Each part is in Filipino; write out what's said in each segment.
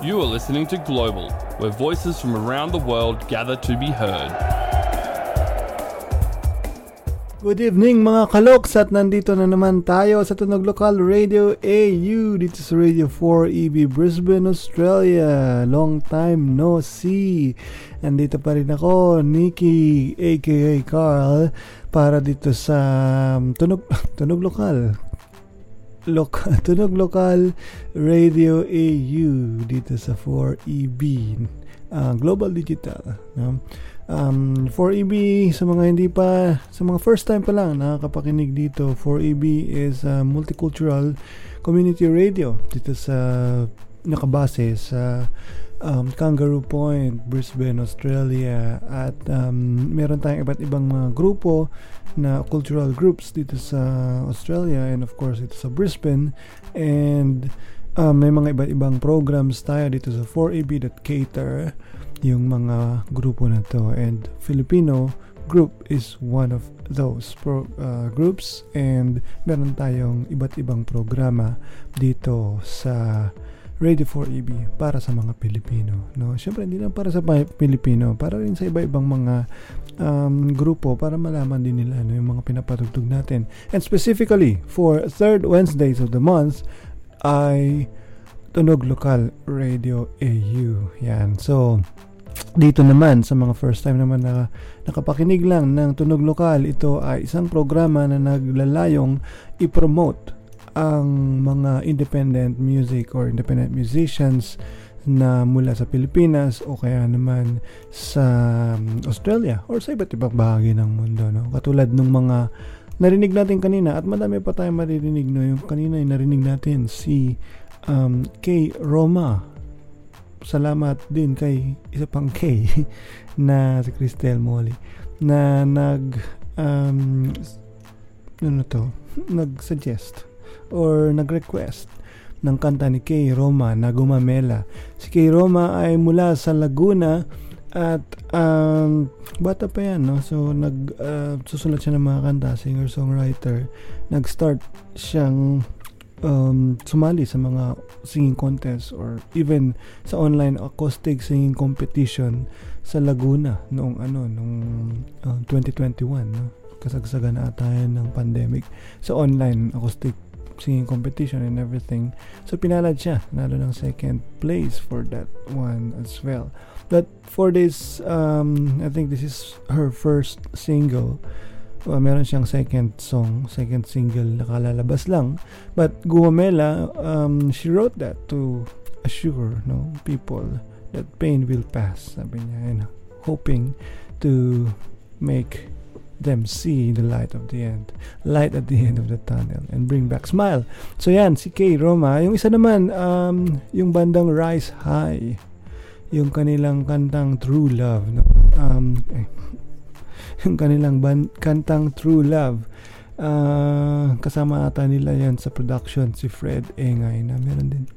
You are listening to Global, where voices from around the world gather to be heard. Good evening mga kaloks, at nandito na naman tayo sa Tunog Lokal Radio AU dito sa Radio 4EB Brisbane, Australia. Long time no see. Nandito pa rin ako, Nikki aka Carl, para dito sa Tunog Lokal Radio AU dito sa 4EB Global Digital, no? 4EB, sa mga first time pa lang nakakapakinig dito, 4EB is multicultural community radio dito sa nakabase sa Kangaroo Point, Brisbane, Australia, at meron tayong iba't ibang mga grupo na cultural groups dito sa Australia and of course dito sa Brisbane, and may mga iba't ibang programs tayo dito sa 4EB.cater, yung mga grupo na to, and Filipino group is one of those groups, and meron tayong iba't ibang programa dito sa Radio 4EB para sa mga Pilipino, no? Syempre hindi lang para sa Pilipino, para rin sa iba-ibang mga grupo, para malaman din nila yung mga pinapatugtog natin. And specifically for third Wednesdays of the month ay Tunog Lokal Radio AU. Yan. So dito naman sa mga first time naman na nakapakinig lang ng Tunog Lokal, ito ay isang programa na naglalayong i-promote ang mga independent music or independent musicians na mula sa Pilipinas o kaya naman sa Australia or sa iba't ibang bahagi ng mundo, no? Katulad ng mga narinig natin kanina, at madami pa tayong maririnig, no? Yung kanina yung narinig natin si K. Roma. Salamat din kay isa pang K na si Cristel Molly na nag-suggest or nag-request ng kanta ni Kay Roma na Gumamela. Si Kay Roma ay mula sa Laguna at bata pa yan, no? So susulat siya ng mga kanta, singer-songwriter. Nag-start siyang sumali sa mga singing contest or even sa online acoustic singing competition sa Laguna noong 2021, no? Kasagsagan na tayo ng pandemic sa online acoustic singing competition and everything. So pinalad siya, nalo ng second place for that one as well. But for this I think this is her first single. Meron siyang second single na kalalabas lang, but Gumamela, she wrote that to assure, no, people that pain will pass, sabi niya, and hoping to make them see the light at the end of the tunnel and bring back smile. So yan, si Kay Roma. Yung isa naman, yung bandang Rise High, yung kanilang kantang True Love, no? Yung kanilang kantang True Love, kasama ata nila yan sa production si Fred Engay na meron din.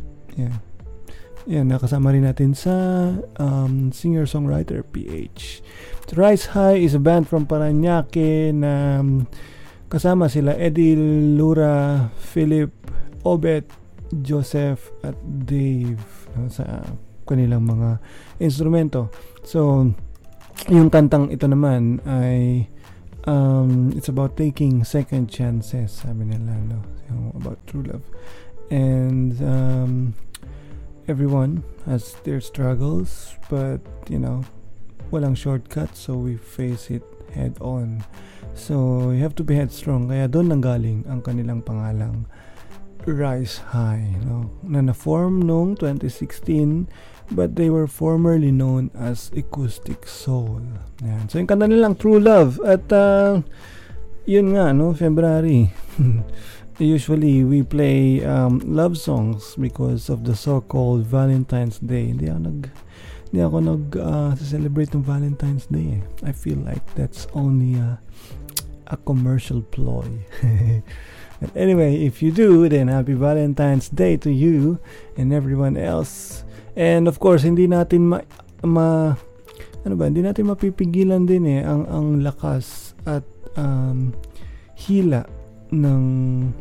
Yan, nakasama rin natin sa singer-songwriter PH. Rise High is a band from Parañaque na kasama sila Eddie Lura, Philip, Obet, Joseph at Dave, no, sa kanilang mga instrumento. So yung kantang ito naman ay it's about taking second chances, sabi nila, no? About true love, and everyone has their struggles, but walang shortcut, so we face it head on. So you have to be headstrong, kaya doon nanggaling ang kanilang pangalang Rise High, no? Na na-form noong 2016, but they were formerly known as Acoustic Soul. Yan. So yung kanta nilang True Love, at yun nga, no, February. Usually we play love songs because of the so-called Valentine's Day. Hindi ako nag-celebrate ng Valentine's Day. I feel like that's only a commercial ploy. But anyway, if you do, then happy Valentine's Day to you and everyone else. And of course, hindi natin hindi natin mapipigilan din ang lakas at hila ng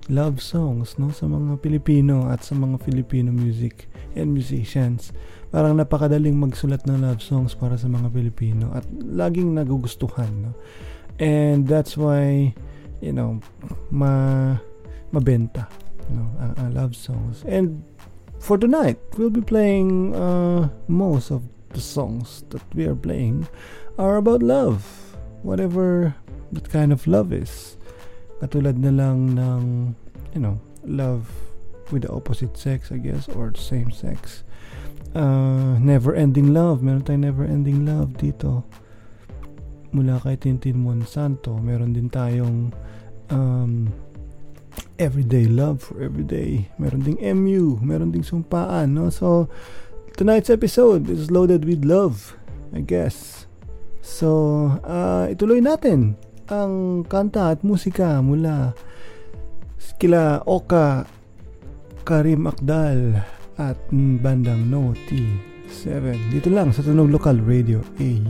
love songs, no, sa mga Pilipino at sa mga Filipino music and musicians. Parang napakadaling magsulat ng love songs para sa mga Pilipino at laging nagugustuhan, no? And that's why, you know, mabenta, no, ang love songs. And for tonight, we'll be playing most of the songs that we are playing are about love, whatever that kind of love is. Katulad na lang ng, you know, love with the opposite sex, I guess, or same sex. Never-ending love. Meron tayong never-ending love dito. Mula kay Tintin Monsanto. Meron din tayong everyday love for everyday. Meron ding MU. Meron ding sumpaan, no? So, tonight's episode is loaded with love, I guess. So, ituloy natin ang kanta at musika mula kila Oka, Karim Akdal at bandang No T7 dito lang sa Tunog Lokal Radio A.